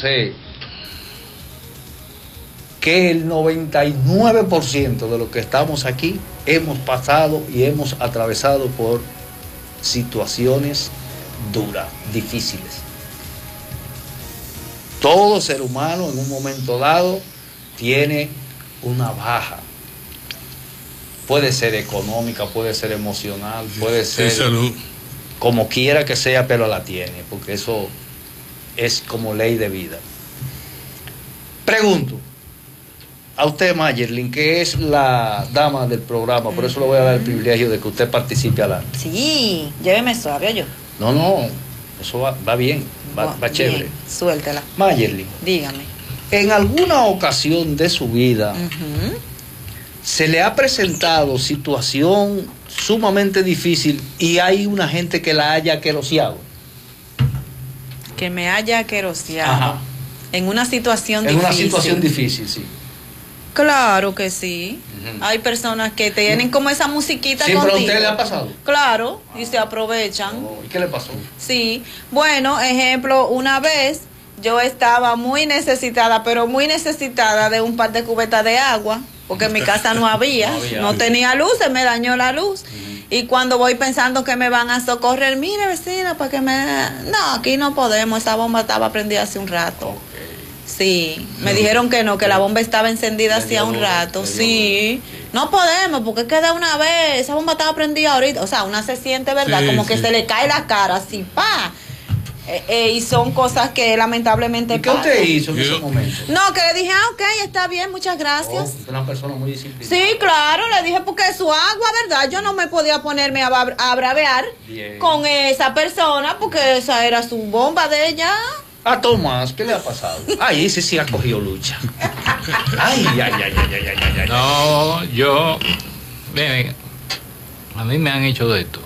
sé que el 99% de los que estamos aquí hemos pasado y hemos atravesado por situaciones duras, difíciles. Todo ser humano en un momento dado tiene una baja. Puede ser económica, puede ser emocional, puede ser salud, como quiera que sea, pero la tiene, porque eso es como ley de vida. Pregunto a usted, Mayerlin, que es la dama del programa, por eso le voy a dar el privilegio de que usted participe al aire. Sí, lléveme suave, yo. No, eso va bien, va chévere. Bien, suéltela. Mayerlin, Dígame. en alguna ocasión de su vida, se le ha presentado situación sumamente difícil y hay una gente que la haya queroseado. Que me haya queroseado. Ajá. En una situación En difícil. una situación difícil, sí. Claro que sí. Hay personas que tienen como esa musiquita ¿Siempre a contigo. usted le ha pasado? Claro, y se aprovechan. ¿Y qué le pasó? Sí. Bueno, ejemplo, una vez yo estaba muy necesitada, pero muy necesitada de un par de cubetas de agua, porque en mi casa no había, no tenía luz, se me dañó la luz. Y cuando voy pensando que me van a socorrer, mire vecina, para que me... No, aquí no podemos, esa bomba estaba prendida hace un rato. Sí, me dijeron que no, que la bomba estaba encendida hacía un rato. Sí, no podemos, porque queda una vez, esa bomba estaba prendida ahorita. O sea, una se siente, ¿verdad? Sí, como que se le cae la cara, así, pa. Y son cosas que lamentablemente ¿Y qué usted hizo en ese momento? No, que le dije, ok, está bien, muchas gracias. Es una persona muy disciplinada. Sí, claro, le dije porque es su agua, ¿verdad? Yo no me podía ponerme a bravear con esa persona porque esa era su bomba de ella. A Tomás, ¿qué le ha pasado? Ay, ese sí ha cogido lucha. Ay. No, yo... Miren, a mí me han hecho de esto.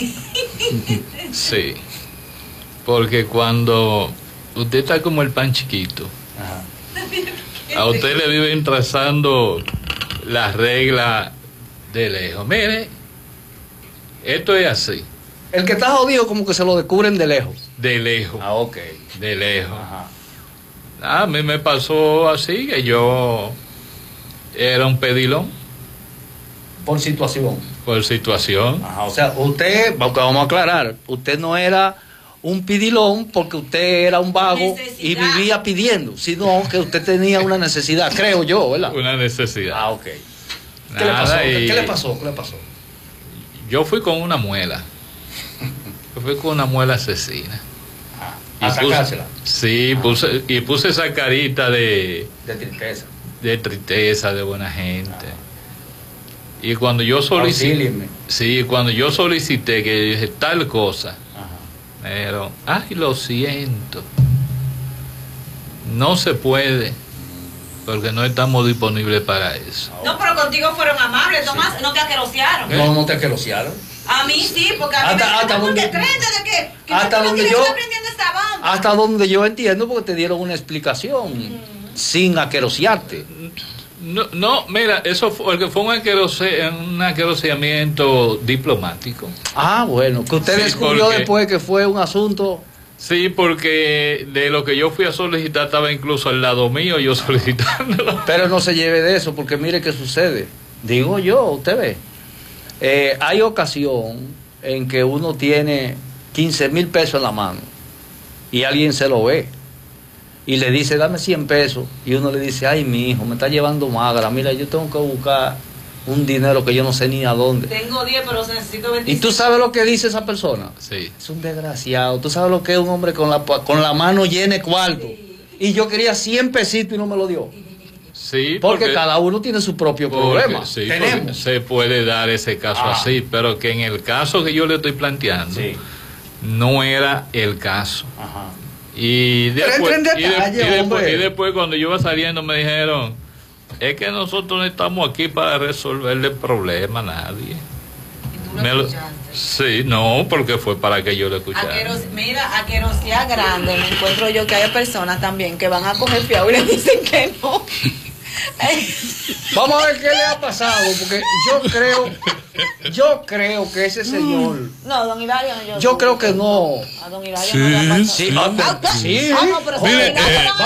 Sí. Porque cuando usted está como el pan chiquito, a usted le viven trazando las reglas de lejos. Mire, esto es así. El que está jodido como que se lo descubren de lejos. De lejos. Ah, ok. De lejos. Ajá. A mí me pasó así, que yo era un pedilón. Por situación. Por situación. Ajá, o sea, usted, vamos a aclarar, usted no era un pidilón porque usted era un vago y vivía pidiendo, sino que usted tenía una necesidad, creo yo, ¿verdad? Una necesidad. Ah, ok. ¿Qué le pasó? Y ¿Qué le pasó? ¿Qué le pasó? yo fui con una muela. Yo fui con una muela asesina. ¿A sacársela? Sí, puse esa carita de tristeza. De tristeza, de buena gente. Y cuando yo solicité, sí, cuando yo solicité que dije tal cosa, pero, ay, lo siento, no se puede, porque no estamos disponibles para eso. No, pero contigo fueron amables, Tomás, no te aquerosearon. No te aquerosearon. A mí sí, porque a mí porque creen desde que hasta tú donde yo aprendiendo esta bomba. hasta donde yo entiendo, porque te dieron una explicación sin aquerosearte. No, mira, eso fue un aqueroseamiento diplomático. Ah, bueno, que usted descubrió después que fue un asunto. Sí, porque de lo que yo fui a solicitar estaba incluso al lado mío yo solicitándolo. Pero no se lleve de eso, porque mire qué sucede. Digo yo, usted ve. Hay ocasión en que uno tiene 15,000 pesos en la mano y alguien se lo ve y le dice, dame 100 pesos, y uno le dice, ay, mi hijo, me está llevando magra, mira, yo tengo que buscar un dinero que yo no sé ni a dónde. Tengo 10, pero necesito 25. ¿Y tú sabes lo que dice esa persona? Sí. Es un desgraciado. ¿Tú sabes lo que es un hombre con la mano llena de cuarto? Y yo quería 100 pesitos y no me lo dio. Sí, porque cada uno tiene su propio problema. Sí, tenemos. Se puede dar ese caso así, pero que en el caso que yo le estoy planteando, no era el caso. Ajá. Y después cuando yo iba saliendo me dijeron, es que nosotros no estamos aquí para resolverle problema a nadie. ¿Y tú lo escuchaste? Sí, no, porque fue para que yo lo escuchara. Mira, a querosear grande me encuentro yo que hay personas también que van a coger fiado y le dicen que no. Vamos a ver qué le ha pasado, porque yo creo que ese señor. No, don Hilario, yo creo que no. A don Hilario no le ha pasado. Sí, pero